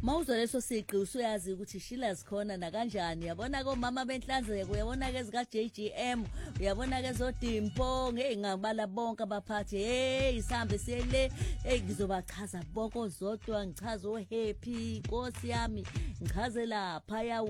Mawuzwa leso siqi usuyazi ukuthi shila zikhona na kanjani. Yabona ko mama benhlanzeko, uyabona ke zika JGM, uyabona ke zoDimpo, ngengabala bonke abaphathi. Hey isambe sele, ngizobachaza boko zodwa, ngichaza oHappy, Nkosi yami, ngichaze lapha ya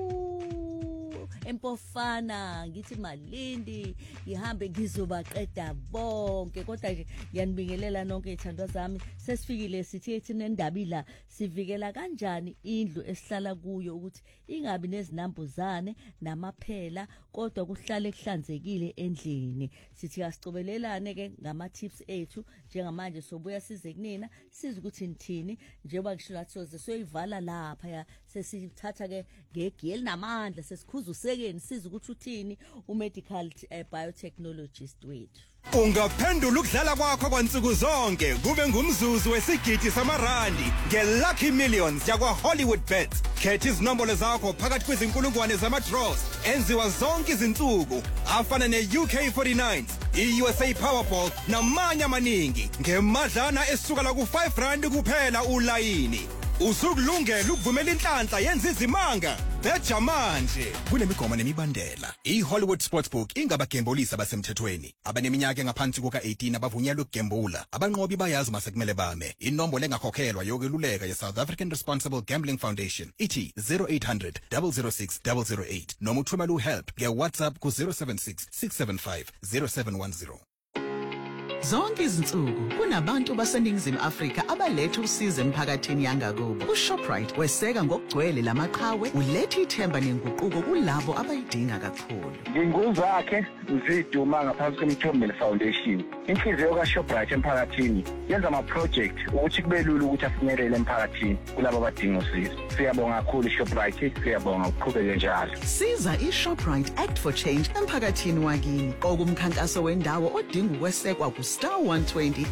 Empofana, ngithi Malindi, ngihambe ngizobaqeda bonke. Kodwa nje ngiyanibingelela nonke ithandwa zami. Sesifikile sithi ethina endabila sivikela kanjani indlu esihlala kuyo ukuthi ingabi nezinambuzane namaphela kodwa kuhlale kuhlanzekile endlini. Sithi asicobelelane ke ngama tips ethu njengamanje sobuya size kunina siza ukuthi nithini njengoba ngisho lathi soyivala lapha ya sesithatha ke ngegel namandla sesikhuza usekeni siza ukuthi uthini umedical biotechnologist wethu. Ungaphendula ukudlala kwakho kwansuku zonke kube ngumzuzu wesigidi samarandi ngeLucky Millions yakwa Hollywood Bets. Khetha izinombolo zakho phakathi kwezinkulungwane zama-draws enziwa zonke izinsuku afana ne-UK49, i-USA Powerball namanye amaningi ngemadlana esuka la ku-R5 kuphela ulayini. Usukulungela ukuvumela inhlanhla yenza izimanga. Betha manje kunemigomo nemibandela. I-Hollywood Sportsbook ingabagembulisi abasemthethweni. Abaneminyaka engaphansi kuka-18 abavunyelwe ukugembula. Abanqobi bayazi masekumele bame. Inombolo engakhokhelwa yokweluleka ye-South African Responsible Gambling Foundation ithi 0800 006 008 noma uthumela uhelp nge-WhatsApp ku-076 675 0710. Zonke izinsuku kunabantu baseNingizimu Afrika abaletha usizo emphakathini yangakubo. uShoprite weseka ngokugcwele lamaqhawe, uletha ithemba nenguquko kulabo abayidinga kakhulu. Nginguzakhe Mziduma ngaphansi kweMthombeni Foundation. Inhliziyo kaShoprite emphakathini yenza ama-project ukuthi kube lula ukuthi afinyelele emphakathini kulabo abadinga usizo. Siyabonga kakhulu iShoprite, siyabonga ukuqhubeka njalo. Siza iShoprite Act for Change emphakathini wakini. Okumkhankaso wendawo odinga ukwesekwa *120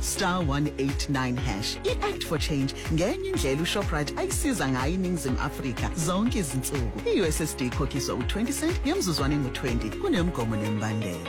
*189#. I-Act for Change ngenye indlela uShoprite ayisiza ngayo iNingizimu Afrika zonke izinsuku. I-USSD ikhokhiswa u20 cent yemzuzwana engu20 kunemgomo nemibandela.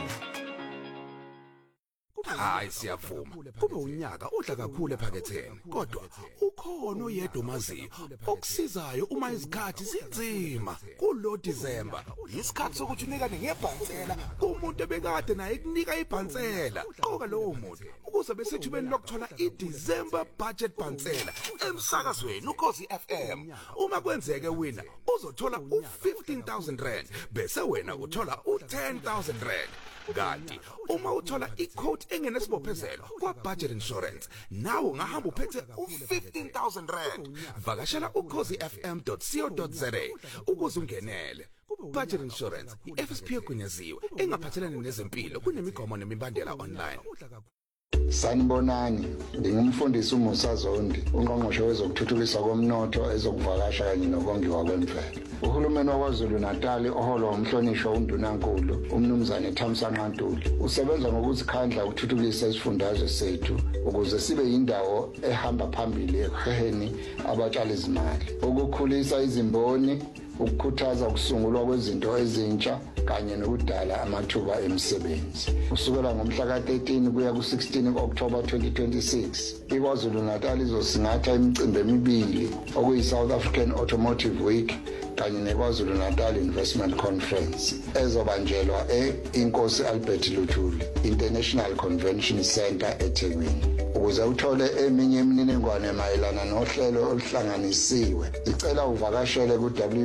Hayi siyavuma kube unyaka odla kakhulu ephaketheni kodwa ukhona oyedwa omaziyo okusizayo uma izikhathi zinzima kulo December isikhathi sokuthi unikane ngebhansela kumuntu ebekade naye kunika ibhansela qoka lowo muntu ukuze besethubeni lokuthola iDecember budget bhansela emsakazweni uKhosi FM. Uma kwenzeke wina uzothola u15,000 bese wena uthola u10,000. Kanti uma uthola i-quote engenesibophezelo kwa-budget insurance nawe ungahamba uphethe u15,000. Vakashela ukhosifm.co.za ukuze ungenele. Budget insurance i-FSP egunyaziwe engaphathelene nezempilo kunemigomo nemibandela online. Sanibonani, ngingumfundisi uMusa Zondi, ungqongqoshe wezokuthuthukiswa komnotho, ezokuvakasha kanye nokongiwa kwemvelo. Uhulumeni waKwaZulu Natal oholo umhlonishwa uNdunankulu uMnumzane Thamsanqa Ntuli usebenza ngokuzikhandla ukuthuthukisa isifundazwe sethu ukuze sibe yindawo ehamba phambili ekuheheni abatshali izimali, ukukhulisa izimboni, ukukhuthaza ukusungulwa kwezinto ezintsha kanye nokudala amathuba emisebenzi. Kusukela ngomhla ka-13 kuya ku-16 October 2026, iKwaZulu Natal izosingatha imicimbi emibili okuyi-South African Automotive Week kanye neKwaZulu Natal Investment Conference ezobanjelwa eInkosi Albert Luthuli International Convention Center eThekwini. Ukuze uthole eminye imininingwane mayelana nohlelo oluhlanganisiwe, icela uvakashele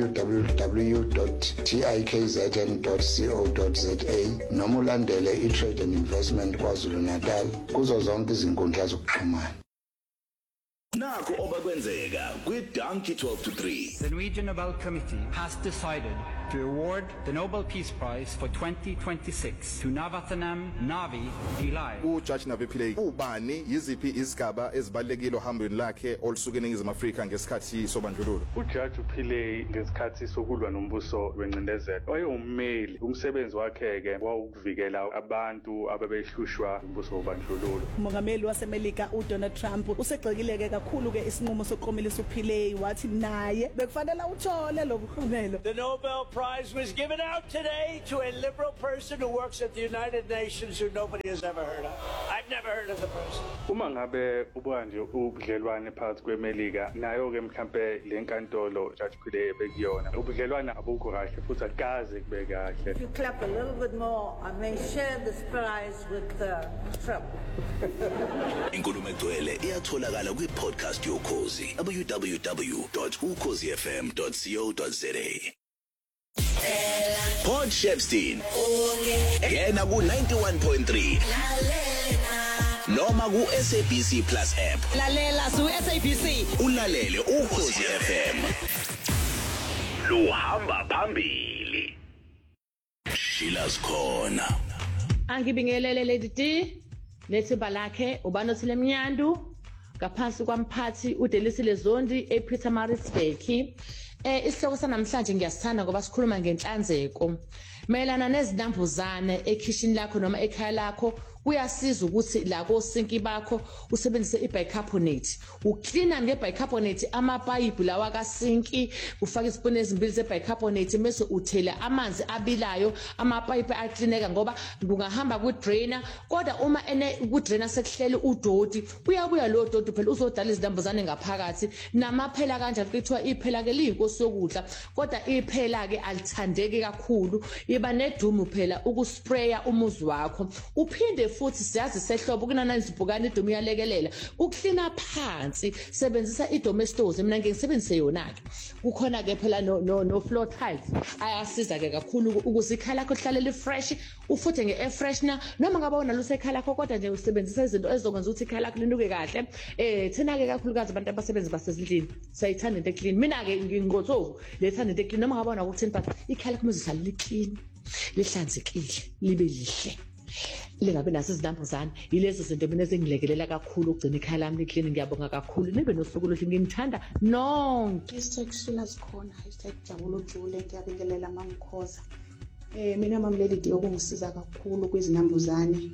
ku www.tikzn.co.za noma ulandele iTrade and Investment KwaZulu Natal kuzo zonke izinkundla zokuxhumana. Naku obakwenzeka kwiDonkey 12 to 3. The Norwegian Nobel Committee has decided to award the Nobel Peace Prize for 2026 to Navathanam Navi Pillai. uJudge Navi Pillay ubani yiziphi izigaba ezibalekile ohambweni lakhe olusuke eNingizimu Afrika ngesikhathi sobandlululo? uJudge Pillay ngesikhathi sokulwa nombuso wencindezelo wayeUmmeli. Umsebenzi wakhe ke wawukuvikela abantu ababehlushwa umbuso wobandlululo. Umongameli waseMelika uDonald Trump usegxekile kakhulu kakhulu ke isinqumo sokuqomelisa uPhile wathi naye bekufanele uthole lo buhlumelo. The Nobel Prize was given out today to a liberal person who works at the United Nations who nobody has ever heard of. I've never heard of the person. Uma ngabe ubuka nje ubudlelwane phakathi kweMelika nayo ke mhlambe lenkantolo Judge Phile bekuyona ubudlelwane abukho kahle futhi akaze kube kahle. If you clap a little bit more, I may share this prize with Trump. Inkulumo egcwele iyatholakala kwi-podcast yokhozi www.ukhozifm.co.za. Pod Shepstein yena ku-91.3 noma ku-SABC Plus app. Lalela su-SABC ulalele Ukhozi FM luhamba phambili. Sheila's Corner. Angibingelele Lady D lethimba lakhe ubanothile Mnyandu ngaphansi kwamphathi uDelisile Zondi ePietermaritzburg. Isihloko sanamhlanje ngiyasithanda ngoba sikhuluma ngenhlanzeko mayelana nezinambuzane ekhishini lakho noma ekhaya lakho. Kuyasiza ukuthi la kosinki bakho usebenzise ibicarbonate ucleana ngebicarbonate amapayipi lawa kasinki ufaka isipuni ezimbili zebicarbonate bese uthela amanzi abilayo amapayipi aqineka ngoba kungahamba kudrainer kodwa uma kudrainer sekuhleli udoti uyabuya lo doti phela uzodala izinambuzane ngaphakathi namaphela kanjalo kuthiwa iphela ke liyinkosi yokudla kodwa iphela ke alithandeki kakhulu iba nedumu phela ukuspraya umuzi wakho uphinde futhi siyazi sehlobo kunana izibhukane idumu yalekelela ukuhlina phansi sebenzisa idomestos mina ngisebenzise yona ke kukhona ke phela no floor tiles ayasiza ke kakhulu ukuze ikhala lakho lihlale li fresh ufuthe nge air freshener noma ngabe wona lusekhala lakho kodwa nje usebenzisa izinto ezizokwenza ukuthi ikhala lakho linuke kahle thina ke kakhulukazi abantu abasebenzi basezindlini sayithanda into clean mina ke ngingothovu lethanda into clean noma ngabe wona ukuthini but ikhala lakho lihlale li clean lihlanzekile libe lihle lingabe nazo izinambuzane yilezo zinto mina ezingilekelela kakhulu ukugcina ikhaya lami liclean ngiyabonga kakhulu nibe nosuku oluhle ngimthanda nonke Sheila's Corner #Jabulo Jule ngiyabingelela mangikhoza mina mamlelidi yokungisiza kakhulu kwizinambuzane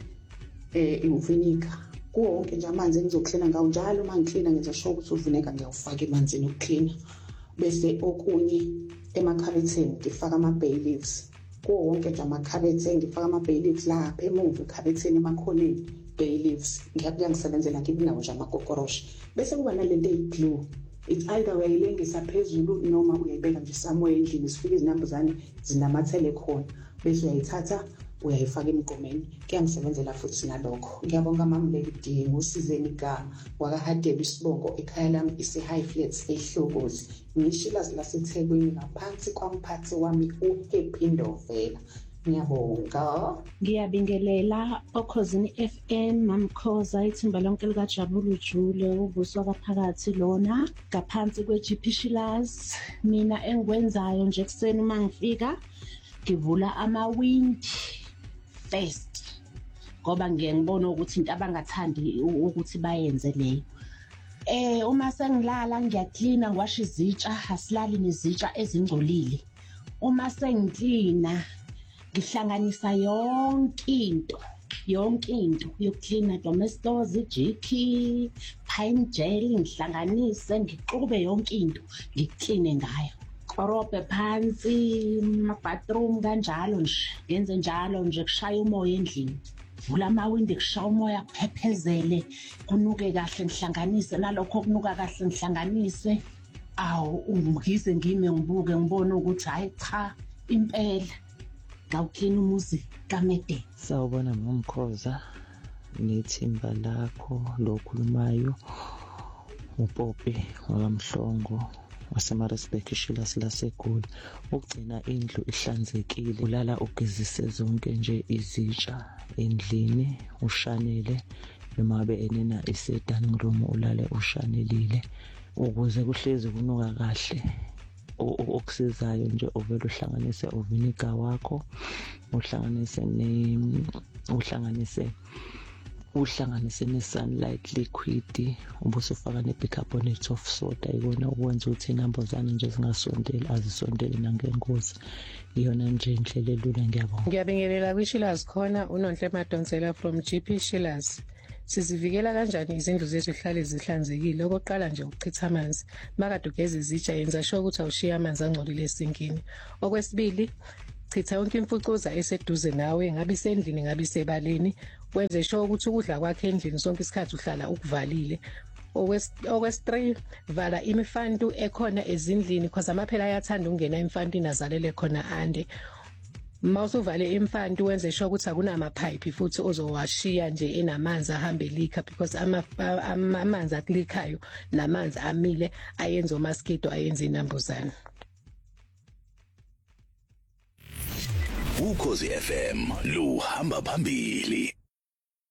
uvinika kuwo wonke nje amanzi engizokuhlena ngawo njalo mangiklina ngenza sure ukuthi uvinika ngiyawufaka emanzini ukuklina bese okunye emakhabetheni ngifaka ama-bay leaves kuwo wonke nje amakhabethe ngifaka ama-bay leaves lapha emuva ekhabetheni emakhoneni bay leaves ngiyangisebenzela ngibinawo nje amakokorosha bese kuba nalento eyi-blue it's either uyayilengisa phezulu noma uyayibeka nje somewhere endlini sifike izinambuzane zinamathele khona bese uyayithatha uyayifaka emgqomeni kuyangisebenzela futhi nalokho ngiyabonga mamlelidi ngusizeni igama wakahadebe isibongo ekhaya lami ise-high flats ehlokozi ngishilazi lasethekwini ngaphansi kwamphathi wami uHappy Ndovela ngiyabonga ngiyabingelela Okhozini FM mamkhoza ithimba lonke likaJabulo Jule ubuso kaphakathi lona ngaphansi kweGP Sheila's mina engikwenzayo nje kuseni mangifika ngivula amawindi first ngoba ngiyengibona ukuthi into abangathandi ukuthi bayenze leyo uma sengilala ngiyacleana ngiwasha izitsha asilali nezitsha ezingcolile uma sengiklina ngihlanganisa yonke into yokuklina domestos ijiki pine gel ngihlanganise ngixube yonke into ngikline ngayo korobhe phansi bathroom kanjalo nje ngenze njalo nje kushaya umoya endlini vula amawindi kushaya umoya kuphephezele kunuke kahle ngihlanganise nalokho kunuka kahle ngihlanganise ngize ngime ngibuke ngibone ukuthi hayi cha impela ngawuklina umuzi kaMede. Sawubona mamkhoza nethimba lakho lokhulumayo uPopi wakamhlongo waseMaritzburg Sheila's laseGoli ukugcina indlu ihlanzekile ulala ugezise zonke nje izitsha endlini ushanele noma be enena ise-dining room ulale ushanelile ukuze kuhlezi kunuka kahle okusizayo nje ovela uhlanganise uvinika wakho uhlanganise ne-sunlight liquid ubusufaka ne-bicarbonate of soda ikona ukwenza ukuthi inambuzane nje zingasondeli azisondeli nangengozi iyona nje indlela elula ngiyabonga. Ngiyabingelela kwi-Sheila's Corner uNonhle Madonsela from GP Sheila's Sizivikela kanjani izindlu zethu zihlale zihlanzekile? Okokuqala nje ukuchitha amanzi. Makade ugeza izitsha yenza sure ukuthi awushiya amanzi angcolile esinkini. Okwesibili, chitha yonke imfucuza eseduze nawe, ngabe isendlini ngabe isebaleni. Wenze sure ukuthi ukudla kwakhe endlini sonke isikhathi uhlala ukuvalile. Okwes-3, vala imifantu ekhona ezindlini because amaphela ayathanda ukungena imfantini azalele khona ande. Mawusuvale imfantu wenze sure ukuthi akunamapipe futhi ozowashiya nje enamanzi ahambe leak because amanzi akulikhayo namanzi amile ayenza mosquito ayenza inambuzane. Ukhozi FM luhamba phambili.